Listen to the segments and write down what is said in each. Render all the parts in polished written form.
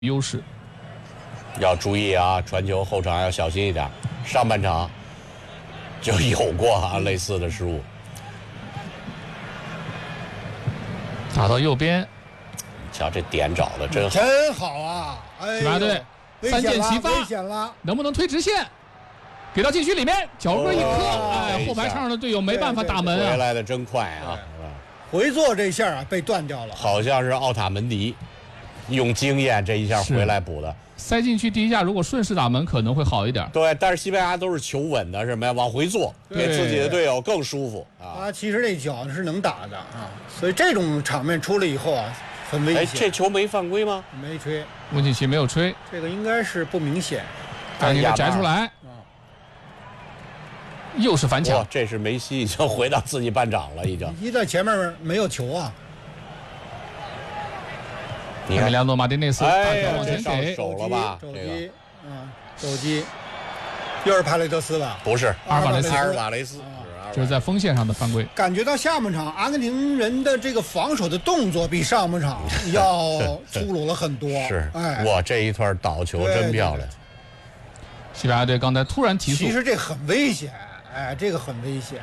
优势。 要注意啊，传球后场要小心一点。上半场就有过类似的失误。 打到右边， 瞧这点找的真好， 真好啊！ 西班牙队三箭齐发， 危险了， 能不能推直线？给到禁区里面，脚跟一磕，后排场上的队友没办法打门啊！ 回来的真快啊！ 回做这下啊被断掉了， 好像是奥塔门迪用经验这一下回来补的。 塞进去第一下，如果顺势打门可能会好一点。 对，但是西班牙都是求稳的，什么呀？往回做，给自己的队友更舒服啊！ 他其实这脚是能打的啊，所以这种场面出来以后啊，很危险。 这球没犯规吗？ 没吹， 温契奇没有吹， 这个应该是不明显。 赶紧给摘出来，又是反抢。 这是梅西已经回到自己半场了，已经。 梅西在前面没有球啊。 你看，梁多马丁内斯大脚往前给手了吧？ 肘击，肘击，又是帕雷德斯吧？ 不是， 阿尔瓦雷斯， 这是在锋线上的犯规。 感觉到下半场阿根廷人的这个防守的动作比上半场要粗鲁了很多。 是，哇，这一段倒球真漂亮。 西班牙队刚才突然提速， 其实这很危险，这个很危险。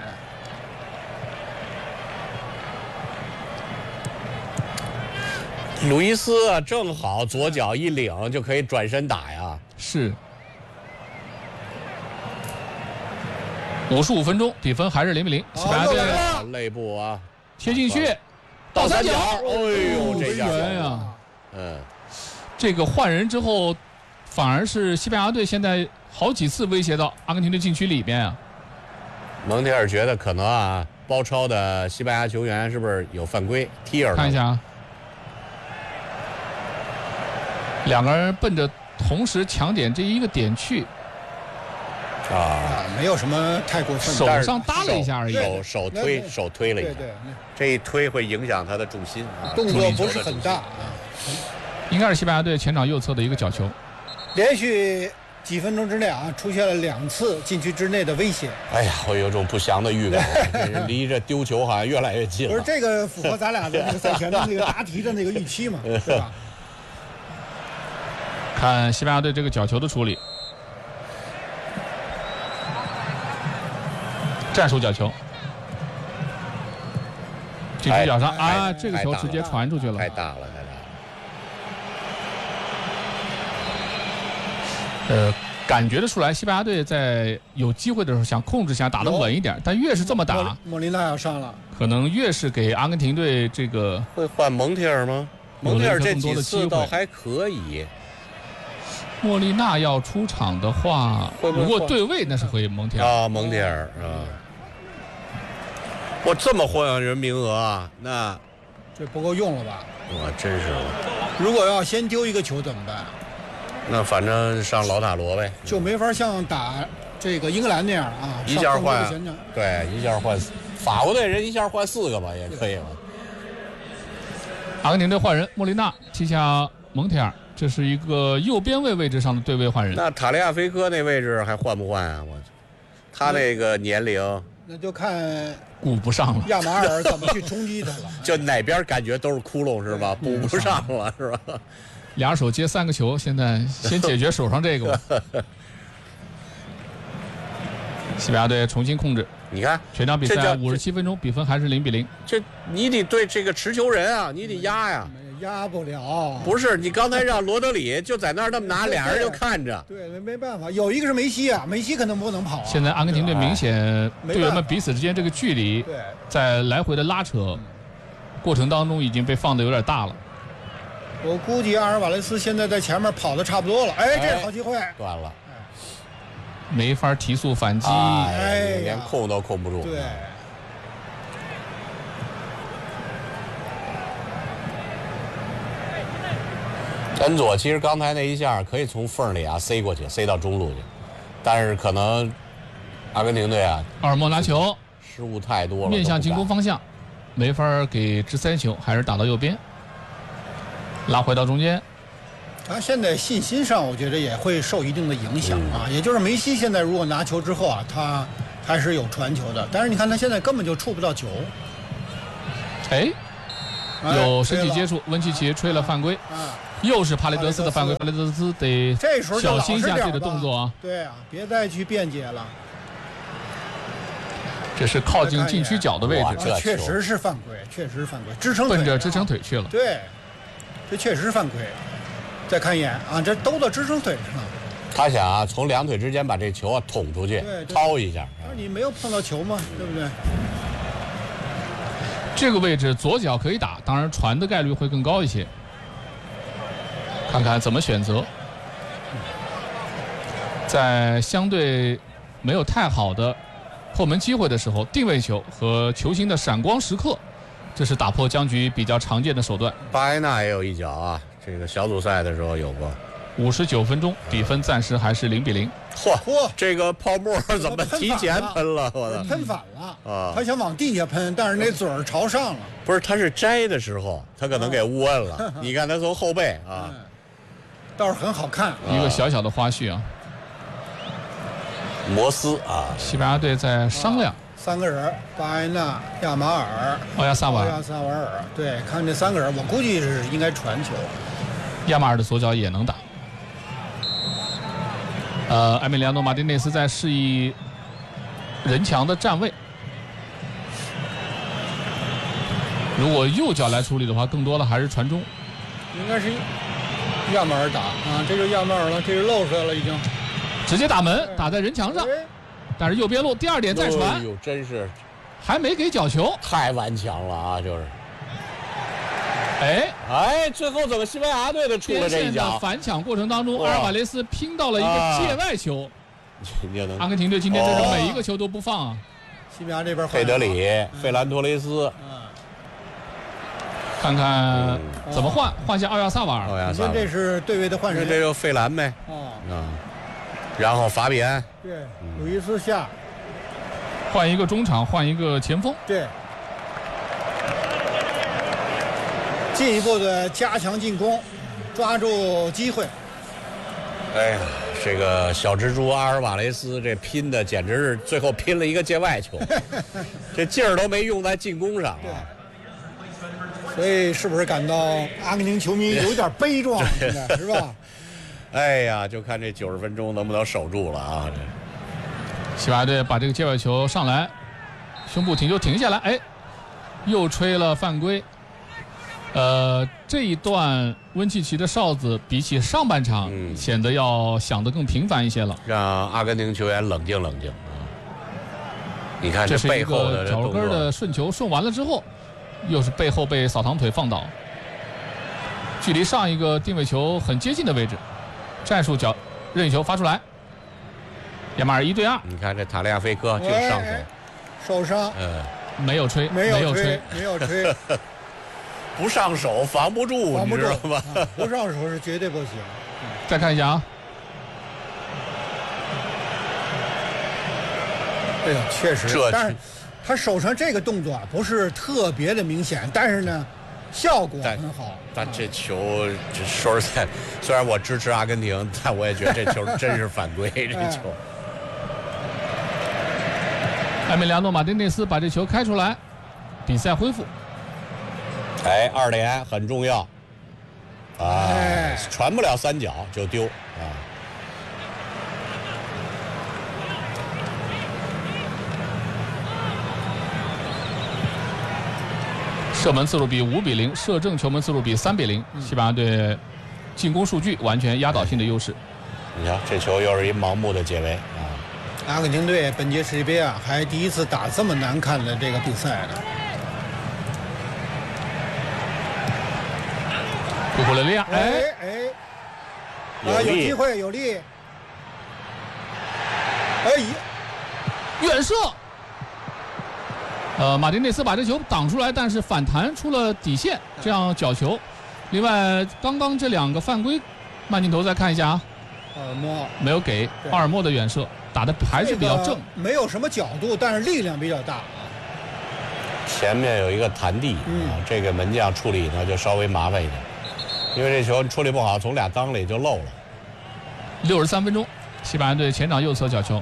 鲁伊斯啊，正好左脚一领就可以转身打呀。 是。55分钟，比分还是0-0。西班牙队肋部啊， 贴进去，倒三角， 哎呦，这下呀！这个换人之后，反而是西班牙队现在好几次威胁到阿根廷的禁区里边啊。 蒙铁尔觉得可能啊，包抄的西班牙球员是不是有犯规？踢耳朵。 看一下啊。两个人奔着同时抢点这一个点去， 没有什么太过分， 手上搭了一下而已， 手推了一下， 对， 这一推会影响他的重心啊， 动作不是很大啊。 应该是西班牙队前场右侧的一个角球， 连续几分钟之内啊，出现了2次禁区之内的危险。 哎呀，我有种不祥的预感，离这丢球好像越来越近了。 不是这个符合咱俩的那个赛前的那个答题的那个预期嘛，是吧？ 看西班牙队这个角球的处理，战术角球，禁区角上啊，这个球直接传出去了， 太大了。 感觉得出来，西班牙队在有机会的时候想控制，想打得稳一点，但越是这么打， 莫莉纳要上了， 可能越是给阿根廷队这个会换蒙铁尔吗？蒙铁尔这几次倒还可以。 莫莉纳要出场的话，如果对位那是回蒙铁尔啊，蒙铁尔啊。我这么换人名额啊，那这不够用了吧？ 哇，真是！ 如果要先丢一个球怎么办？ 那反正上老塔罗呗， 就没法像打这个英格兰那样啊， 一下换，对，一下换。法国队人一下换4个吧，也可以了。 阿根廷队换人，莫莉纳踢下蒙铁尔。这是一个右边卫位置上的对位换人。 那塔利亚菲科那位置还换不换啊？他那个年龄， 那就看顾不上了。 亚马尔怎么去冲击他了？ 就哪边感觉都是窟窿是吧？补不上了是吧？ 俩手接3个球，现在先解决手上这个吧。西班牙队重新控制。 你看全场比赛57分钟，比分还是0-0。 这你得对这个持球人啊，你得压呀。 压不了， 不是你刚才让罗德里就在那儿那么拿，俩人就看着。 对，没办法，有一个是梅西啊，梅西可能不能跑。 现在阿根廷队明显队员们彼此之间这个距离，在来回的拉扯过程当中已经被放得有点大了。 我估计阿尔瓦雷斯现在在前面跑的差不多了，这是好机会， 断了， 没法提速反击， 连控都控不住。 对。 恩佐其实刚才那一下可以从缝里啊塞过去，塞到中路去，但是可能阿根廷队啊， 奥尔莫拿球失误太多了， 面向进攻方向，没法给直塞球，还是打到右边，拉回到中间。 他现在信心上，我觉得也会受一定的影响啊。也就是梅西现在如果拿球之后啊，他还是有传球的，但是你看他现在根本就触不到球。 有身体接触，温契奇吹了犯规。 又是帕雷德斯的犯规，帕雷德斯得这时候就小心一下老实点这个动作啊。 对啊，别再去辩解了。 这是靠近禁区角的位置， 这确实是犯规，确实是犯规，支撑腿奔着支撑腿去了。 对，这确实是犯规。再看一眼啊，这都到支撑腿上。 他想啊，从两腿之间把这球啊捅出去， 对掏一下。 但是你没有碰到球嘛，对不对？ 这个位置左脚可以打，当然传的概率会更高一些。看看怎么选择。在相对没有太好的破门机会的时候，定位球和球星的闪光时刻，这是打破僵局比较常见的手段。 巴埃纳也有一脚啊，这个小组赛的时候有过。 59分钟，比分暂时还是0-0。 嚯，这个泡沫怎么提前喷了？我的喷反了啊！ 他想往地下喷，但是那嘴儿朝上了。 不是，他是摘的时候，他可能给误摁了。你看他从后背啊， 倒是很好看。 一个小小的花絮啊。 摩斯啊， 西班牙队在商量。 3个人，巴埃纳、亚马尔、 奥亚萨瓦尔。对，看这3个人，我估计是应该传球。 亚马尔的左脚也能打。埃米利亚诺·马丁内斯在示意人墙的站位。如果右脚来处理的话，更多的还是传中。 应该是亚马尔打啊，这就亚马尔了，这就露出来了已经。 直接打门，打在人墙上。但是右边路第2点再传。 哎呦，真是还没给角球， 太顽强了啊！就是。最后怎么西班牙队的出了这一脚？ 反抢过程当中，阿尔瓦雷斯拼到了一个界外球。阿根廷队今天真是每一个球都不放啊！ 西班牙这边佩德里、费兰托雷斯， 看看怎么换下奥亚萨瓦尔。 你看这是对位的换谁？ 这就费兰呗。然后法比安。 对，鲁伊斯下。 换一个中场，换一个前锋。 对。进一步的加强进攻，抓住机会。 哎呀，这个小蜘蛛阿尔瓦雷斯这拼的简直是最后拼了一个界外球，这劲儿都没用在进攻上啊。 所以是不是感到阿根廷球迷有点悲壮，是吧？ 哎呀，就看这90分钟能不能守住了啊！这西班牙队把这个界外球上来，胸部停就停下来，又吹了犯规。这一段温契奇的哨子比起上半场显得要响得更频繁一些了， 让阿根廷球员冷静冷静啊！你看这背后的脚跟的顺球顺完了之后，又是背后被扫堂腿放倒，距离上一个定位球很接近的位置，战术角任意球发出来，亚马尔1对2。 你看这塔利亚菲科就上手， 受伤， 没有吹。 不上手防不住，你知道吗？ 不上手是绝对不行。 再看一下啊， 哎呀，确实，但是他手上这个动作不是特别的明显，但是呢，效果很好。 但这球，这说实在，虽然我支持阿根廷，但我也觉得这球真是犯规。这球， 埃米利亚诺·马丁内斯把这球开出来，比赛恢复。 2点很重要，传不了3脚就丢啊！ 射门次数比5-0，射正球门次数比3-0，西班牙队进攻数据完全压倒性的优势。 你看这球又是一盲目的解围啊！ 阿根廷队本届世界杯还第一次打这么难看的这个比赛呢。 库库雷利亚， 有机会有力， 远射，马丁内斯把这球挡出来，但是反弹出了底线，这样角球。另外，刚刚这2个犯规，慢镜头再看一下啊， 奥尔莫没有给奥尔莫的远射，打的还是比较正， 没有什么角度，但是力量比较大啊。 前面有一个弹地，这个门将处理呢就稍微麻烦一点。因为这球处理不好，从俩裆里就漏了。 63分钟，西班牙队前场右侧角球。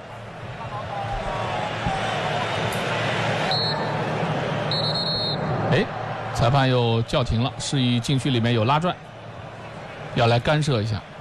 裁判又叫停了，示意禁区里面有拉拽。 要来干涉一下。